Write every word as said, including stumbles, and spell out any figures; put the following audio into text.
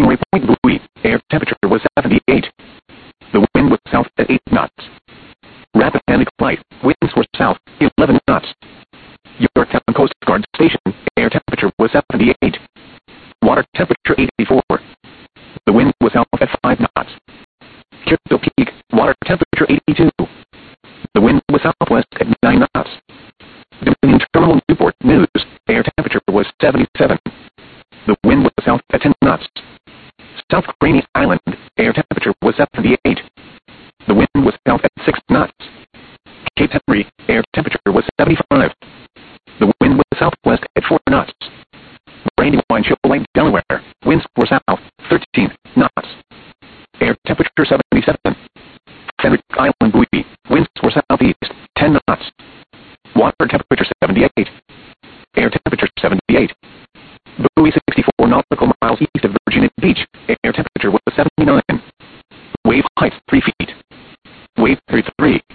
Story Point buoy, air temperature was seventy-eight. The wind was south at eight knots. Rappahannock Light, winds were south, eleven knots. Yorktown Coast Guard Station, air temperature was seventy-eight. Water temperature eighty-four. The wind was south at five knots. Churchill Peak, water temperature eighty-two. The wind was southwest at nine knots. Dominion Terminal Newport News, air temperature was seventy-seven. The wind was south at ten knots. South Craney Island, air temperature was seventy-eight. The wind was south at six knots. Cape Henry, air temperature was seventy-five. The wind was southwest at four knots. Brandywine Chippewa, Delaware, winds were south, thirteen knots. Air temperature seventy-seven. Fenwick Island buoy, winds were southeast, ten knots. Water temperature seventy-eight. Air temperature seventy-eight. Buoy sixty-four nautical miles east of Virginia Beach, air temperature was seventy-nine. Wave height three feet. Wave thirty-three.